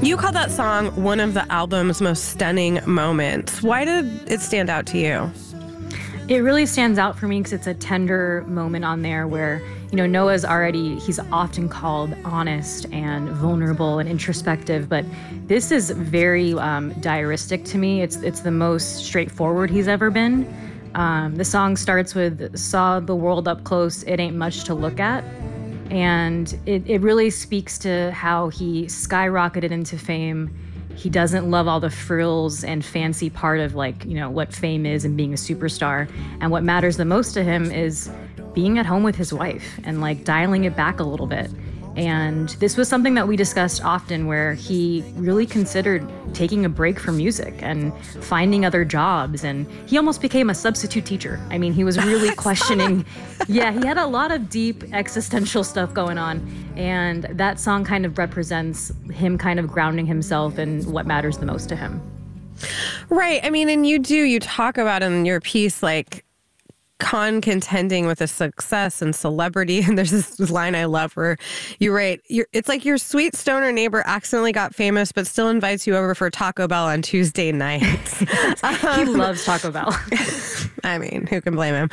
You call that song one of the album's most stunning moments. Why did it stand out to you? It really stands out for me because it's a tender moment on there where, Noah's he's often called honest and vulnerable and introspective, but this is very diaristic to me. It's the most straightforward he's ever been. The song starts with, saw the world up close, it ain't much to look at. And it really speaks to how he skyrocketed into fame. He doesn't love all the frills and fancy part of what fame is and being a superstar. And what matters the most to him is being at home with his wife and dialing it back a little bit. And this was something that we discussed often, where he really considered taking a break from music and finding other jobs. And he almost became a substitute teacher. I mean, he was really questioning. Yeah, he had a lot of deep existential stuff going on. And that song kind of represents him kind of grounding himself in what matters the most to him. Right. I mean, and you talk about in your piece, contending with the success and celebrity. And there's this line I love where you write, it's like your sweet stoner neighbor accidentally got famous, but still invites you over for Taco Bell on Tuesday nights. He loves Taco Bell. I mean, who can blame him?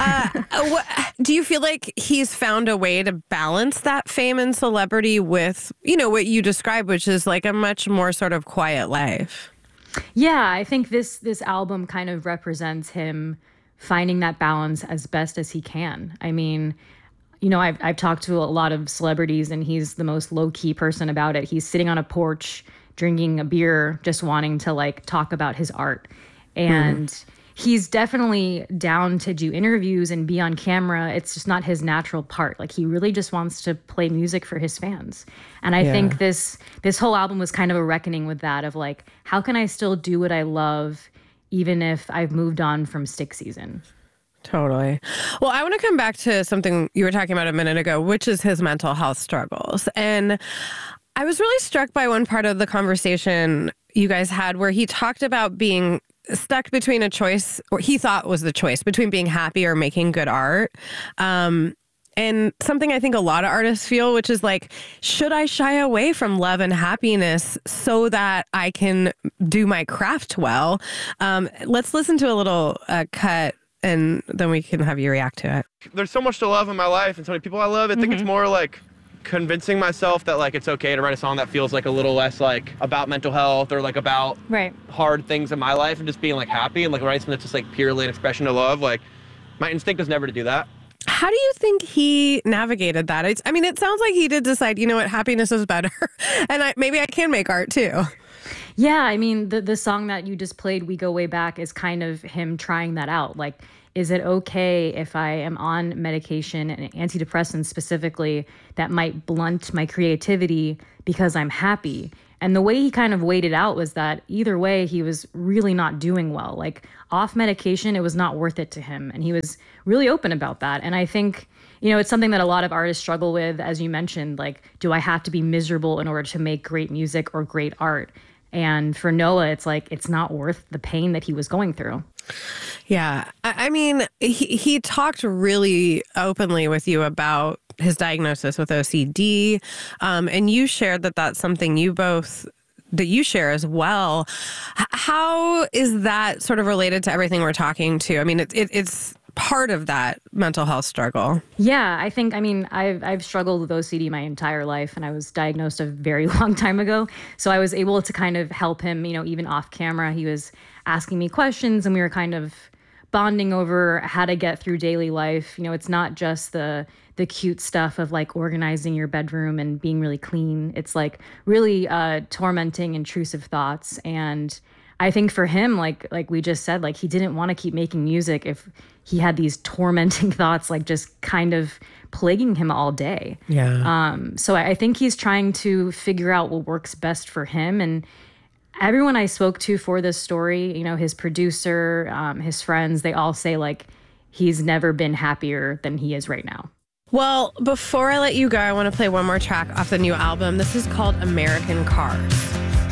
Do you feel like he's found a way to balance that fame and celebrity with, what you describe, which is a much more sort of quiet life? Yeah, I think this album kind of represents him finding that balance as best as he can. I mean, I've talked to a lot of celebrities, and he's the most low-key person about it. He's sitting on a porch, drinking a beer, just wanting to talk about his art. And he's definitely down to do interviews and be on camera. It's just not his natural part. He really just wants to play music for his fans. And I think this whole album was kind of a reckoning with that of how can I still do what I love even if I've moved on from Stick Season? Totally. Well, I want to come back to something you were talking about a minute ago, which is his mental health struggles. And I was really struck by one part of the conversation you guys had where he talked about being stuck between a choice, or he thought was the choice, between being happy or making good art. And something I think a lot of artists feel, which is should I shy away from love and happiness so that I can do my craft well? Let's listen to a little cut, and then we can have you react to it. There's so much to love in my life and so many people I love. I think it's more convincing myself that it's okay to write a song that feels a little less about mental health or about hard things in my life, and just being happy and writing something that's just purely an expression of love. My instinct is never to do that. How do you think he navigated that? It sounds like he did decide, what, happiness is better. And maybe I can make art too. Yeah, I mean, the song that you just played, We Go Way Back, is kind of him trying that out. Is it okay if I am on medication and antidepressants specifically that might blunt my creativity because I'm happy? And the way he kind of weighed it out was that either way, he was really not doing well. Off medication, it was not worth it to him. And he was really open about that. And I think, it's something that a lot of artists struggle with, as you mentioned, do I have to be miserable in order to make great music or great art? And for Noah, it's it's not worth the pain that he was going through. Yeah. I mean, he talked really openly with you about his diagnosis with OCD. And you shared that that's something that you share as well. How is that sort of related to everything we're talking to? I mean, it's part of that mental health struggle. Yeah, I've struggled with OCD my entire life, and I was diagnosed a very long time ago. So I was able to kind of help him, even off camera. He was asking me questions, and we were kind of bonding over how to get through daily life. It's not just the cute stuff of organizing your bedroom and being really clean. It's really tormenting, intrusive thoughts. And I think for him, like we just said, he didn't want to keep making music if he had these tormenting thoughts, just kind of plaguing him all day. Yeah. So I think he's trying to figure out what works best for him. And everyone I spoke to for this story, his producer, his friends, they all say he's never been happier than he is right now. Well, before I let you go, I want to play one more track off the new album. This is called American Cars.